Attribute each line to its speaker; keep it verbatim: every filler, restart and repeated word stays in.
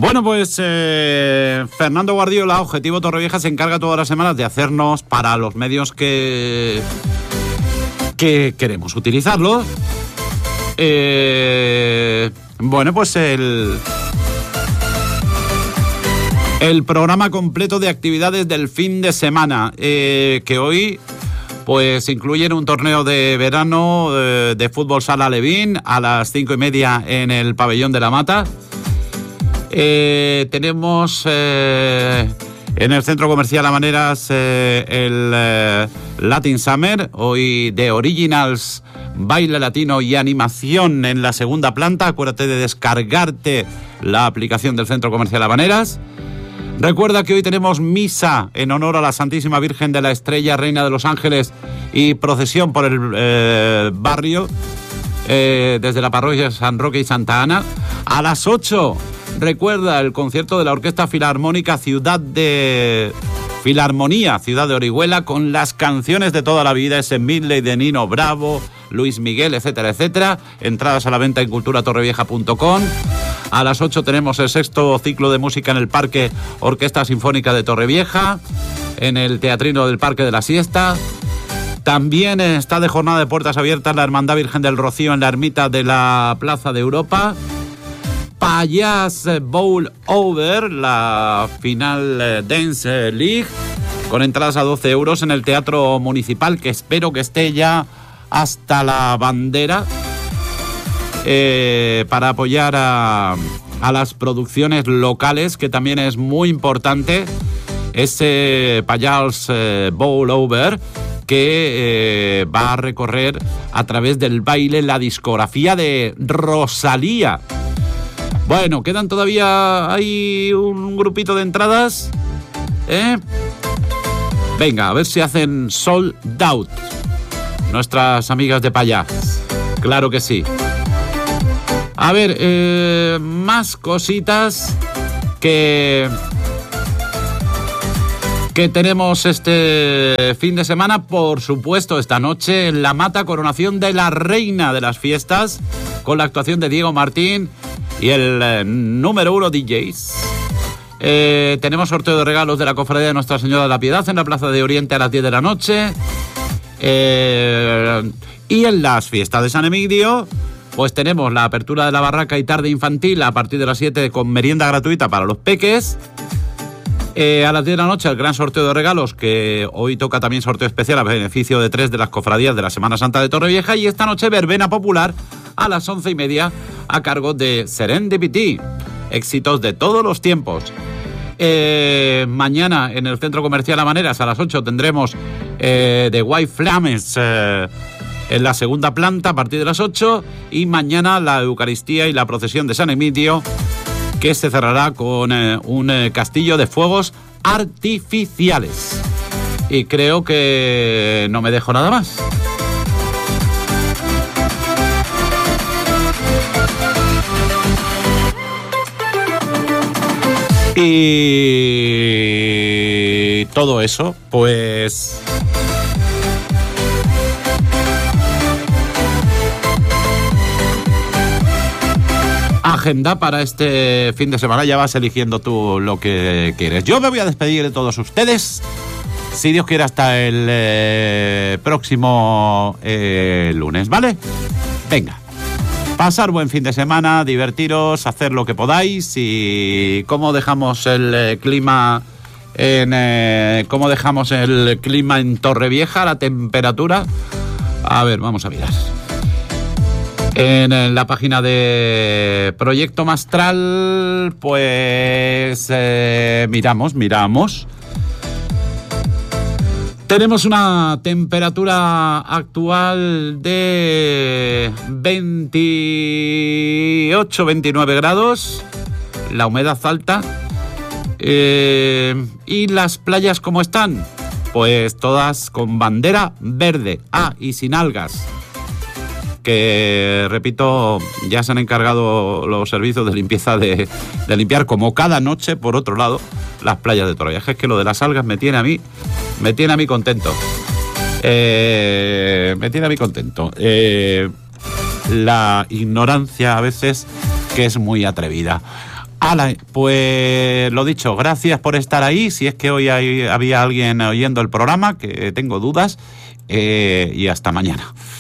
Speaker 1: Bueno, pues eh, Fernando Guardiola, Objetivo Torrevieja, se encarga todas las semanas de hacernos para los medios que, que queremos utilizarlo. Eh, bueno, pues el... El programa completo de actividades del fin de semana, eh, que hoy pues incluyen un torneo de verano eh, de fútbol sala Levín a las cinco y media en el pabellón de la Mata. Eh, tenemos eh, en el Centro Comercial Hamaneras eh, el eh, Latin Summer, hoy de Originals, baile latino y animación en la segunda planta. Acuérdate de descargarte la aplicación del Centro Comercial Hamaneras. Recuerda que hoy tenemos misa en honor a la Santísima Virgen de la Estrella, Reina de los Ángeles, y procesión por el eh, barrio eh, desde la parroquia San Roque y Santa Ana. A las ocho, recuerda el concierto de la Orquesta Filarmónica Ciudad de... Filarmonía Ciudad de Orihuela, con las canciones de toda la vida, ese Midley de Nino Bravo, Luis Miguel, etcétera, etcétera. Entradas a la venta en cultura torrevieja punto com. A las ocho tenemos el sexto ciclo de música en el Parque Orquesta Sinfónica de Torrevieja, en el Teatrino del Parque de la Siesta. También está de jornada de puertas abiertas la Hermandad Virgen del Rocío en la ermita de la Plaza de Europa. Payas Bowl Over, la final Dance League, con entradas a doce euros en el Teatro Municipal, que espero que esté ya hasta la bandera, eh, para apoyar a, a las producciones locales, que también es muy importante ese Payas Bowl Over, que eh, va a recorrer a través del baile la discografía de Rosalía. Bueno, quedan todavía, hay un grupito de entradas, ¿eh? Venga, a ver si hacen sold out nuestras amigas de Payas. Claro que sí. A ver, eh, más cositas que, que tenemos este fin de semana. Por supuesto, esta noche en La Mata, coronación de la reina de las fiestas, con la actuación de Diego Martín y el eh, número uno D Js. Eh, tenemos sorteo de regalos de la Cofradía de Nuestra Señora de la Piedad en la Plaza de Oriente a las diez de la noche. Eh, y en las fiestas de San Emilio, pues tenemos la apertura de la barraca y tarde infantil a partir de las siete, con merienda gratuita para los peques. Eh, a las diez de la noche el gran sorteo de regalos, que hoy toca también sorteo especial a beneficio de tres de las cofradías de la Semana Santa de Torrevieja. Y esta noche verbena popular a las once y media a cargo de Serendipity. Éxitos de todos los tiempos. Eh, mañana en el Centro Comercial Hamaneras a las ocho tendremos eh, The White Flames eh, en la segunda planta a partir de las ocho. Y mañana la Eucaristía y la procesión de San Emilio, que se cerrará con eh, un eh, castillo de fuegos artificiales. Y creo que no me dejo nada más. Y todo eso, pues... agenda para este fin de semana. Ya vas eligiendo tú lo que quieres. Yo me voy a despedir de todos ustedes, si Dios quiere, hasta el eh, próximo eh, lunes, ¿vale? Venga, pasar buen fin de semana, divertiros, hacer lo que podáis. Y cómo dejamos el eh, clima en eh, cómo dejamos el clima en Torrevieja, la temperatura. A ver, vamos a mirar. En la página de Proyecto Mastral, pues eh, miramos, miramos. Tenemos una temperatura actual de veintiocho, veintinueve grados, la humedad alta. Eh, ¿Y las playas cómo están? Pues todas con bandera verde. Ah, y sin algas. Que, repito, ya se han encargado los servicios de limpieza de, de limpiar, como cada noche, por otro lado, las playas de Torrevieja. Es que lo de las algas me tiene a mí, me tiene a mí contento. Eh, me tiene a mí contento. Eh, la ignorancia a veces, que es muy atrevida. Ala, pues lo dicho, gracias por estar ahí. Si es que hoy hay, había alguien oyendo el programa, que tengo dudas, eh, y hasta mañana.